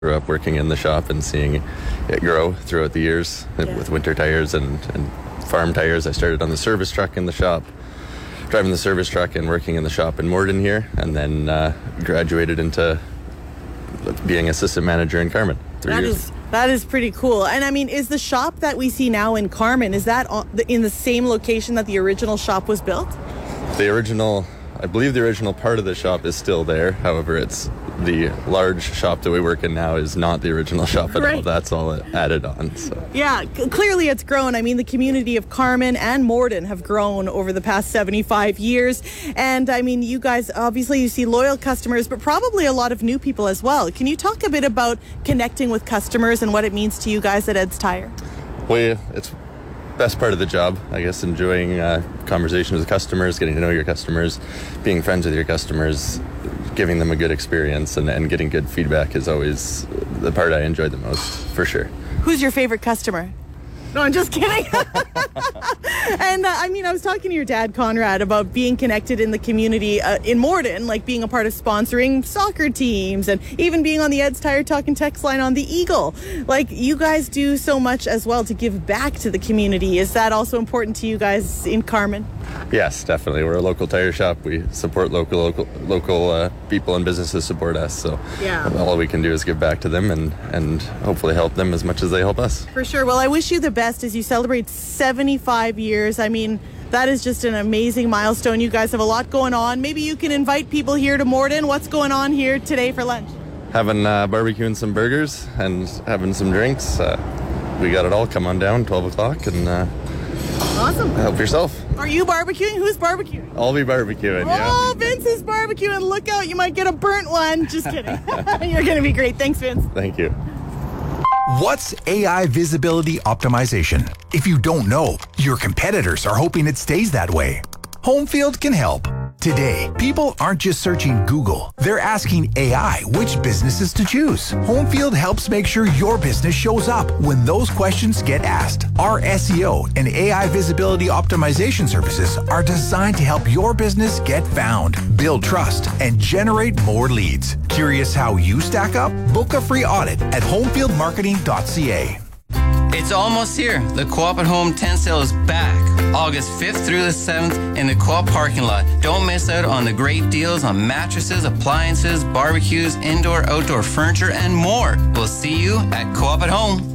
Grew up working in the shop and seeing it grow throughout the years with winter tires and farm tires. I started on the service truck in the shop, driving the service truck and working in the shop in Morden here, and then graduated into being assistant manager in Carman. 3 years. That is pretty cool. And I mean, is the shop that we see now in Carman, is that in the same location that the original shop was built? I believe the original part of the shop is still there. However, it's the large shop that we work in now is not the original shop at all. That's all added on. So. Yeah, clearly it's grown. I mean, the community of Carman and Morden have grown over the past 75 years. And I mean, you guys, obviously you see loyal customers, but probably a lot of new people as well. Can you talk a bit about connecting with customers and what it means to you guys at Ed's Tire? Well, it's best part of the job, I guess, enjoying conversations with customers, getting to know your customers, being friends with your customers, giving them a good experience and getting good feedback is always the part I enjoy the most, for sure. Who's your favorite customer? No, I'm just kidding. And I mean, I was talking to your dad, Conrad, about being connected in the community in Morden, like being a part of sponsoring soccer teams and even being on the Ed's Tire Talk and Text line on the Eagle. Like, you guys do so much as well to give back to the community. Is that also important to you guys in Carman? Yes, definitely. We're a local tire shop. We support local people and businesses support us. So all we can do is give back to them and hopefully help them as much as they help us. For sure. Well, I wish you the best as you celebrate 75 years. I mean, that is just an amazing milestone. You guys have a lot going on. Maybe you can invite people here to Morden. What's going on here today for lunch? Having barbecue and some burgers and having some drinks. We got it all. Come on down, 12 o'clock, and awesome. Help yourself. Are you barbecuing? Who's barbecuing? I'll be barbecuing, Oh, Vince is barbecuing. Look out, you might get a burnt one. Just kidding. You're going to be great. Thanks, Vince. Thank you. What's AI visibility optimization? If you don't know, your competitors are hoping it stays that way. Homefield can help. Today, people aren't just searching Google. They're asking AI which businesses to choose. Homefield helps make sure your business shows up when those questions get asked. Our SEO and AI visibility optimization services are designed to help your business get found, build trust, and generate more leads. Curious how you stack up? Book a free audit at homefieldmarketing.ca. It's almost here. The Co-op at Home tent sale is back. August 5th through the 7th in the Co-op parking lot. Don't miss out on the great deals on mattresses, appliances, barbecues, indoor, outdoor furniture, and more. We'll see you at Co-op at Home.